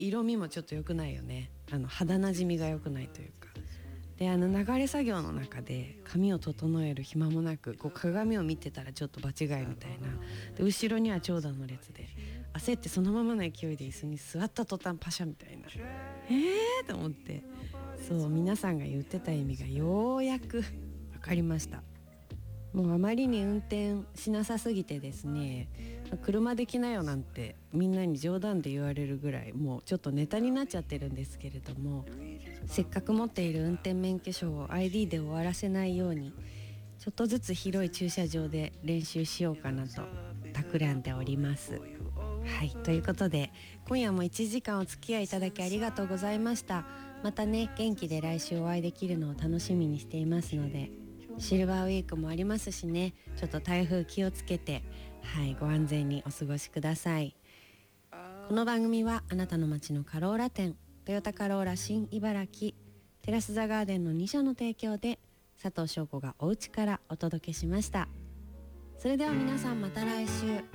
色味もちょっと良くないよね。肌なじみが良くないというか。で流れ作業の中で髪を整える暇もなくこう鏡を見てたらちょっと場違いみたいな。で後ろには長蛇の列で焦ってそのままの勢いで椅子に座った途端パシャみたいな、と思って、そう皆さんが言ってた意味がようやく分かりました。もうあまりに運転しなさすぎてですね、車で来なよなんてみんなに冗談で言われるぐらいもうちょっとネタになっちゃってるんですけれども、せっかく持っている運転免許証を ID で終わらせないようにちょっとずつ広い駐車場で練習しようかなと企んでおります。はい、ということで今夜も1時間お付き合いいただきありがとうございました。またね、元気で来週お会いできるのを楽しみにしていますので、シルバーウィークもありますしね、ちょっと台風気をつけて、はい、ご安全にお過ごしください。この番組はあなたの街のカローラ店、トヨタカローラ新茨城、テラスザガーデンの2社の提供で佐藤翔子がお家からお届けしました。それでは皆さんまた来週。